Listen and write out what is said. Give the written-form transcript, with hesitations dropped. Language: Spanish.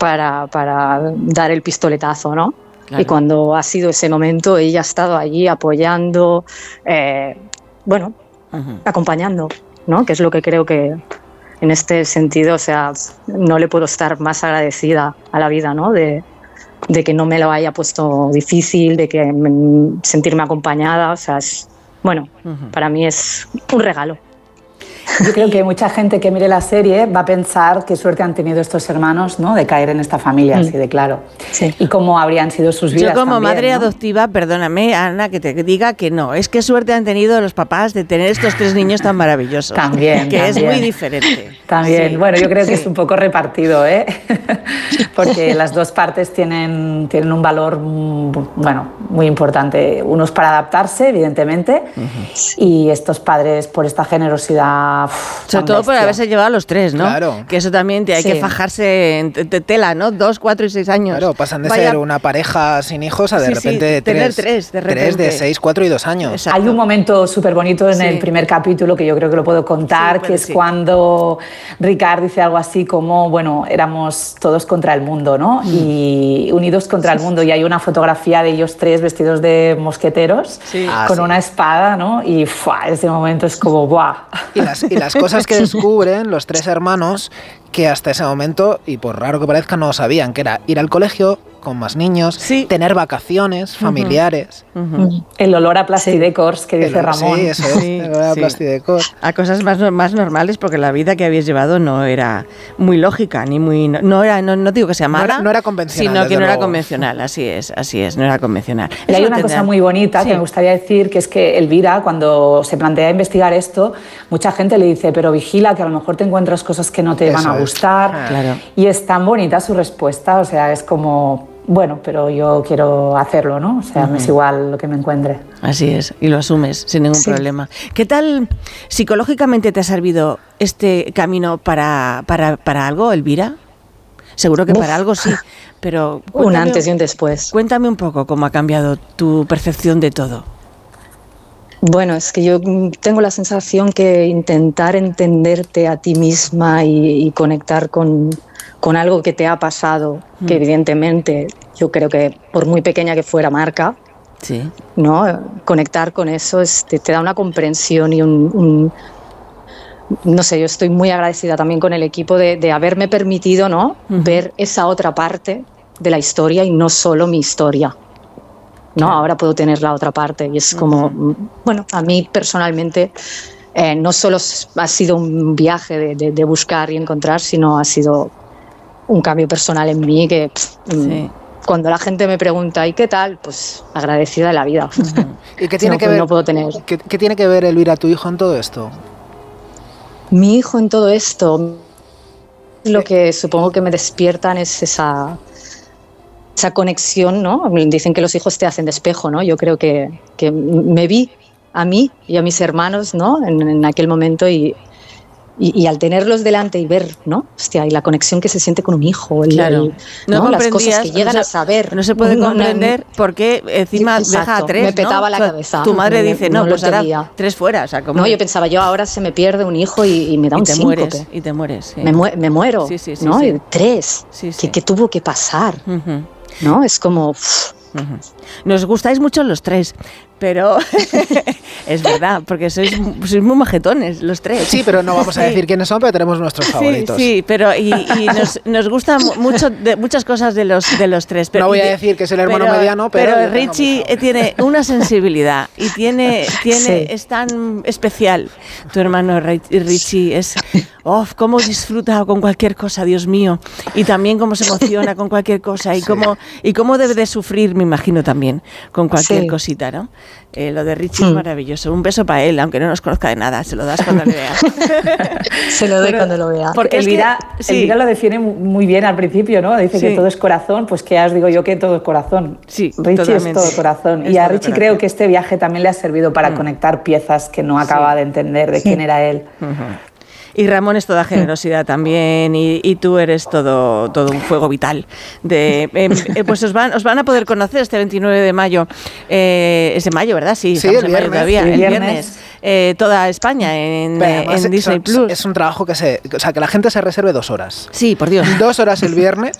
para dar el pistoletazo, ¿no? Claro. Y cuando ha sido ese momento, ella ha estado allí apoyando, acompañando, ¿no? Que es lo que creo que en este sentido, o sea, no le puedo estar más agradecida a la vida, ¿no? De que no me lo haya puesto difícil, de que sentirme acompañada, o sea, para mí es un regalo. Yo creo que mucha gente que mire la serie va a pensar qué suerte han tenido estos hermanos, ¿no? De caer en esta familia, así de claro. Sí. Y cómo habrían sido sus vidas. Yo como también, madre ¿no? adoptiva, perdóname, Ana, que te diga que no. Es que suerte han tenido los papás de tener estos 3 niños tan maravillosos. También. Es muy diferente. También. Sí. Bueno, yo creo que es un poco repartido, ¿eh? Porque las dos partes tienen un valor, muy importante. Unos para adaptarse, evidentemente, y estos padres por esta generosidad. Sobre todo por haberse llevado a los 3, ¿no? Claro. Que eso también hay que fajarse en tela, ¿no? 2, 4 y 6 años. Claro, pasan de ser una pareja sin hijos a de repente tener 3 de repente. 3 de 6, 4 y 2 años. Exacto. Hay un momento súper bonito en el primer capítulo que yo creo que lo puedo contar, que es cuando Ricard dice algo así como, éramos todos contra el mundo, ¿no? Y unidos contra el mundo. Y hay una fotografía de ellos 3 vestidos de mosqueteros con una espada, ¿no? Y ese momento es como, ¡buah! Y las cosas que descubren los 3 hermanos que hasta ese momento, y por raro que parezca, no sabían, que era ir al colegio con más niños, tener vacaciones familiares. El olor a Plastidecors que dice Ramón. Sí, eso es, el olor a Plastidecors. A cosas más normales, porque la vida que habéis llevado no era muy lógica, ni muy... No digo que sea mala, no era convencional, sino que no era luego. convencional, así es, no era convencional. Y hay una cosa muy bonita que me gustaría decir, que es que Elvira, cuando se plantea investigar esto, mucha gente le dice, pero vigila, que a lo mejor te encuentras cosas que no te van a gustar. Claro. Y es tan bonita su respuesta, o sea, es como... pero yo quiero hacerlo, ¿no? O sea, me es igual lo que me encuentre. Así es, y lo asumes sin ningún problema. ¿Qué tal psicológicamente te ha servido este camino para algo, Elvira? Seguro que para algo sí, pero... Un antes y un después. Cuéntame un poco cómo ha cambiado tu percepción de todo. Bueno, es que yo tengo la sensación que intentar entenderte a ti misma y conectar con algo que te ha pasado, que evidentemente yo creo que por muy pequeña que fuera Marca, ¿no? Conectar con eso te da una comprensión y no sé, yo estoy muy agradecida también con el equipo de haberme permitido, ¿no? Ver esa otra parte de la historia y no solo mi historia. ¿No? Ahora puedo tener la otra parte y es como, a mí personalmente no solo ha sido un viaje de buscar y encontrar, sino ha sido un cambio personal en mí que cuando la gente me pregunta ¿y qué tal? Pues agradecida de la vida. ¿Y qué tiene que ver? No puedo tener. ¿Qué tiene que ver, Elvira, tu hijo en todo esto? Mi hijo en todo esto, lo que supongo que me despiertan es esa conexión, ¿no? Dicen que los hijos te hacen de espejo, ¿no? Yo creo que me vi a mí y a mis hermanos, ¿no? En aquel momento y al tenerlos delante y ver, ¿no? Hostia, y la conexión que se siente con un hijo, ¿no? Las cosas que llegan a saber. No se puede comprender por qué encima deja a 3, me petaba ¿no? la cabeza. Tu madre dice, no, pues ahora 3 fuera. O sea, no, yo pensaba, ahora se me pierde un hijo y me da un síncope. Y te mueres. Sí. Me muero, ¿no? Sí. 3, ¿qué tuvo que pasar? ¿No? Es como... Nos gustáis mucho los 3, pero es verdad, porque sois muy majetones los 3. Sí, pero no vamos a decir quiénes son, pero tenemos nuestros favoritos. Sí, pero nos gustan mucho muchas cosas de los 3. Pero, no voy a decir que es el hermano mediano, pero Richie tiene una sensibilidad y es tan especial. Tu hermano Richie es... cómo disfruta con cualquier cosa, Dios mío, y también cómo se emociona con cualquier cosa y cómo debe de sufrir, me imagino también, con cualquier cosita, ¿no? Lo de Richie es maravilloso. Un beso para él, aunque no nos conozca de nada, se lo das cuando le veas. Se lo doy cuando lo vea. Porque Elvira lo define muy bien al principio, ¿no? Dice que todo es corazón, pues que ya os digo yo que todo es corazón. Sí, Richie totalmente. es todo corazón. Y a Richie creo que este viaje también le ha servido para conectar piezas que no acaba de entender de quién era él. Y Ramón es toda generosidad también, y tú eres todo un fuego vital. Pues os van a poder conocer este 29 de mayo. Es de mayo, ¿verdad? Sí, el viernes. Todavía, el viernes. Toda España en Disney Plus. Es un trabajo que la gente se reserve 2 horas. Sí, por Dios. 2 horas el viernes